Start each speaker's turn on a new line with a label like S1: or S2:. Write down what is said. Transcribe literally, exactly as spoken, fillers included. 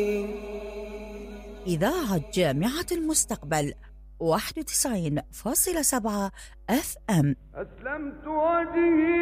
S1: إذاعة جامعة المستقبل واحد وتسعين فاصلة سبعة اف ام.
S2: أسلمت وجهي